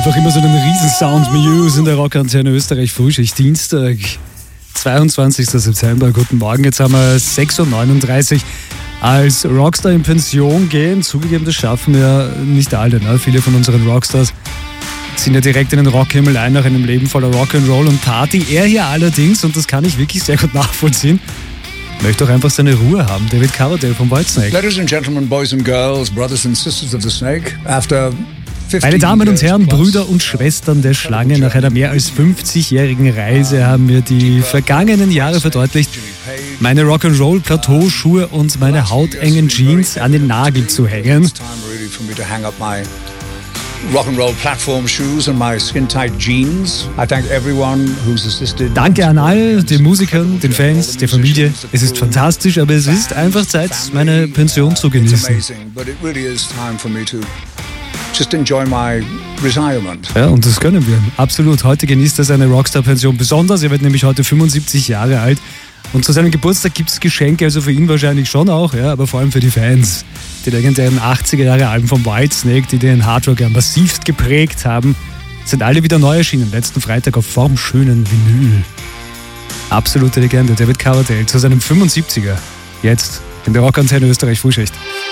einfach immer so einen Riesensound. Muse in der Rockantenne Österreich Frühschicht, Dienstag, 22. September. Guten Morgen, jetzt haben wir 6.39 Uhr. Als Rockstar in Pension gehen, zugegeben, das schaffen ja nicht alle. Ne? Viele von unseren Rockstars sind ja direkt in den Rockhimmel ein nach einem Leben voller Rock'n'Roll und Party. Er hier allerdings, und das kann ich wirklich sehr gut nachvollziehen, möchte auch einfach seine Ruhe haben. David Coverdale vom Whitesnake. Ladies and gentlemen, boys and girls, brothers and sisters of the Snake, after Meine Damen und Herren, Brüder und Schwestern der Schlange, nach einer mehr als 50-jährigen Reise haben mir die vergangenen Jahre verdeutlicht, meine Rock'n'Roll-Plateauschuhe und meine hautengen Jeans an den Nagel zu hängen. Danke an all den Musikern, den Fans, der Familie. Es ist fantastisch, aber es ist einfach Zeit, meine Pension zu genießen. Just enjoy my retirement. Ja, und das können wir. Absolut. Heute genießt er seine Rockstar-Pension besonders. Er wird nämlich heute 75 Jahre alt. Und zu seinem Geburtstag gibt es Geschenke, also für ihn wahrscheinlich schon auch, ja, aber vor allem für die Fans. Die legendären 80er-Jahre-Alben vom Whitesnake, die den Hardrock ja massivst geprägt haben, sind alle wieder neu erschienen. Letzten Freitag auf formschönen Vinyl. Absolute Legende. David Coverdale zu seinem 75er. Jetzt in der Rockantenne Österreich Frühschicht.